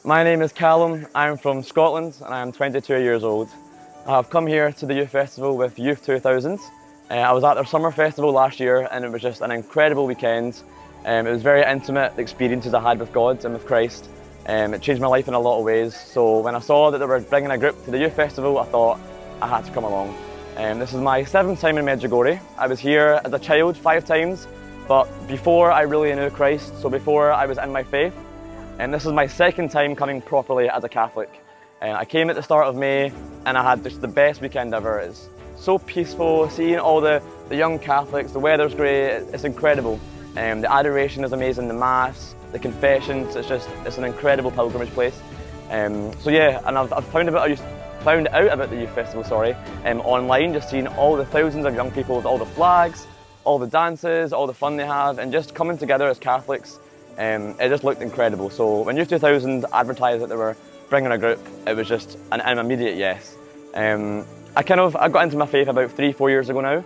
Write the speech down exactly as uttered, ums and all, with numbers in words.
My name is Callum, I'm from Scotland and I am twenty-two years old. I have come here to the Youth Festival with Youth two thousand. Uh, I was at their summer festival last year and it was just an incredible weekend. Um, it was very intimate, the experiences I had with God and with Christ. Um, it changed my life in a lot of ways, so when I saw that they were bringing a group to the Youth Festival, I thought I had to come along. Um, this is my seventh time in Medjugorje. I was here as a child five times, but before I really knew Christ, so before I was in my faith. And this is my second time coming properly as a Catholic. Uh, I came at the start of May and I had just the best weekend ever. It's so peaceful, seeing all the, the young Catholics, the weather's great, it's incredible. Um, the adoration is amazing, the Mass, the confessions, it's just, it's an incredible pilgrimage place. Um, so yeah, and I've, I've found, about, found out about the Youth Festival, sorry, um, online, just seeing all the thousands of young people with all the flags, all the dances, all the fun they have, and just coming together as Catholics. Um, it just looked incredible. So when Youth two thousand advertised that they were bringing a group, it was just an, an immediate yes. Um, I kind of I got into my faith about three, four years ago now,